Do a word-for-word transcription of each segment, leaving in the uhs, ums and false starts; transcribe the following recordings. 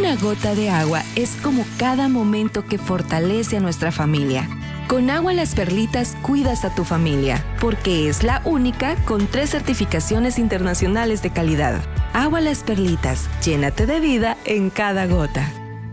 Una gota de agua es como cada momento que fortalece a nuestra familia. Con Agua Las Perlitas cuidas a tu familia, porque es la única con tres certificaciones internacionales de calidad. Agua Las Perlitas, llénate de vida en cada gota.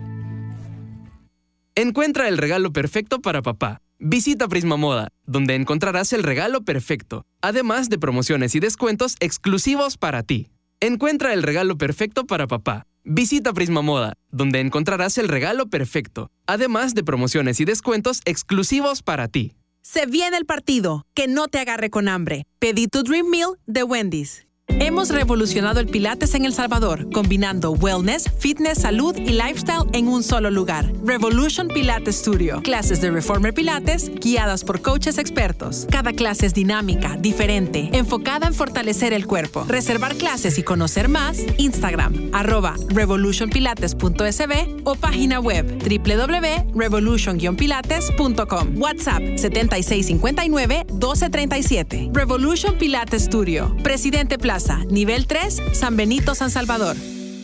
Encuentra el regalo perfecto para papá. Visita Prisma Moda, donde encontrarás el regalo perfecto, además de promociones y descuentos exclusivos para ti. Encuentra el regalo perfecto para papá. Visita Prisma Moda, donde encontrarás el regalo perfecto, además de promociones y descuentos exclusivos para ti. Se viene el partido. Que no te agarre con hambre. Pedí tu Dream Meal de Wendy's. Hemos revolucionado el Pilates en El Salvador, combinando wellness, fitness, salud y lifestyle en un solo lugar. Revolution Pilates Studio. Clases de Reformer Pilates guiadas por coaches expertos. Cada clase es dinámica, diferente, enfocada en fortalecer el cuerpo. Reservar clases y conocer más, Instagram, arroba revolution pilates punto s b o página web doble u doble u doble u punto revolution guion pilates punto com. WhatsApp setenta y seis cincuenta y nueve doce treinta y siete. Revolution Pilates Studio. Presidente Plaza. Nivel tres, San Benito, San Salvador.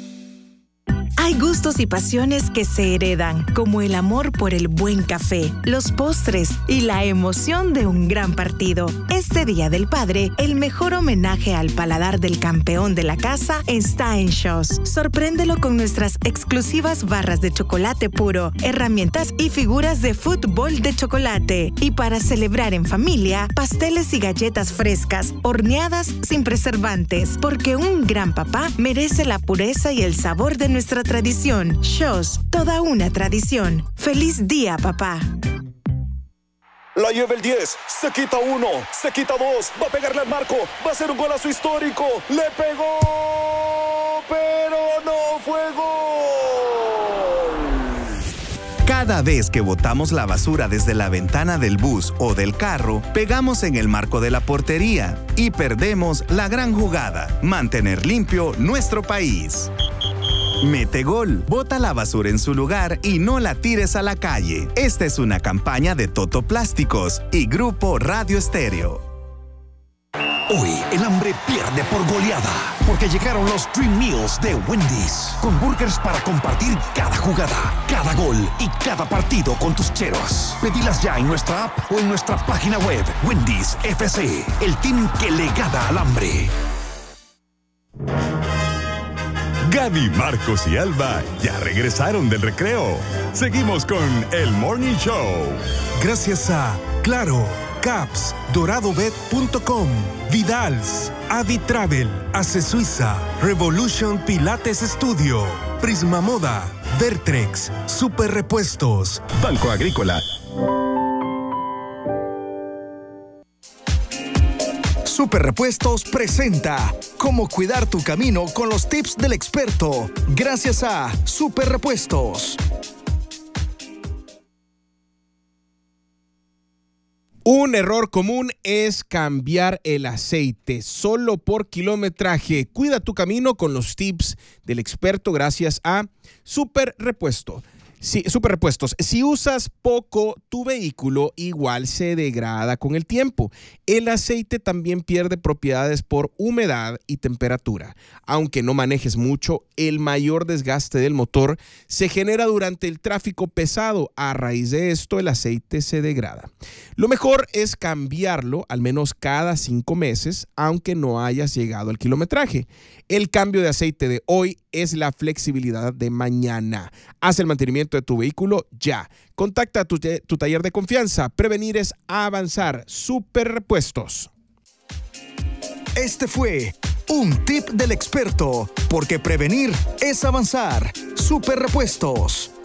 Hay gustos y pasiones que se heredan, como el amor por el buen café, los postres y la emoción de un gran partido. Este Día del Padre, el mejor homenaje al paladar del campeón de la casa está en Shaw's. Sorpréndelo con nuestras exclusivas barras de chocolate puro, herramientas y figuras de fútbol de chocolate. Y para celebrar en familia, pasteles y galletas frescas, horneadas sin preservantes, porque un gran papá merece la pureza y el sabor de nuestra tradición. Shaw's, toda una tradición. ¡Feliz día, papá! La lleva el diez, se quita uno, se quita dos, va a pegarle al marco, va a ser un golazo histórico, le pegó, pero no fue gol. Cada vez que botamos la basura desde la ventana del bus o del carro, pegamos en el marco de la portería y perdemos la gran jugada: mantener limpio nuestro país. Mete gol, bota la basura en su lugar y no la tires a la calle. Esta es una campaña de Toto Plásticos y Grupo Radio Estéreo. Hoy el hambre pierde por goleada, porque llegaron los Dream Meals de Wendy's, con burgers para compartir cada jugada, cada gol y cada partido con tus cheros. Pedilas ya en nuestra app o en nuestra página web. Wendy's F C, el team que le gana al hambre. Gaby, Marcos y Alba ya regresaron del recreo. Seguimos con el Morning Show. Gracias a Claro, Caps, doradobet punto com, Vidals, Adi Travel, Ace Suiza, Revolution Pilates Studio, Prisma Moda, Vertrex, Super Repuestos, Banco Agrícola. Super Repuestos presenta Cómo cuidar tu camino con los tips del experto. Gracias a Super Repuestos. Un error común es cambiar el aceite solo por kilometraje. Cuida tu camino con los tips del experto gracias a Super Repuesto. Sí, Super Repuestos. Si usas poco, tu vehículo igual se degrada con el tiempo. El aceite también pierde propiedades por humedad y temperatura. Aunque no manejes mucho, el mayor desgaste del motor se genera durante el tráfico pesado. A raíz de esto, el aceite se degrada. Lo mejor es cambiarlo al menos cada cinco meses, aunque no hayas llegado al kilometraje. El cambio de aceite de hoy es la flexibilidad de mañana. Haz el mantenimiento de tu vehículo ya. Contacta a tu, tu taller de confianza. Prevenir es avanzar. Super Repuestos. Este fue un tip del experto, porque prevenir es avanzar. Super Repuestos.